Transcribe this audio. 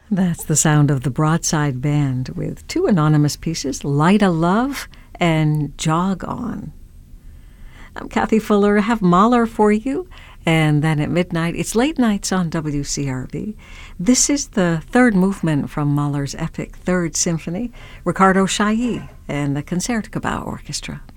That's the sound of the Broadside Band with two anonymous pieces, Light a Love and Jog On. I'm Kathy Fuller. I have Mahler for you. And then at midnight, it's Late Nights on WCRV. This is the third movement from Mahler's epic Third Symphony, Riccardo Chailly and the Concertgebouw Orchestra.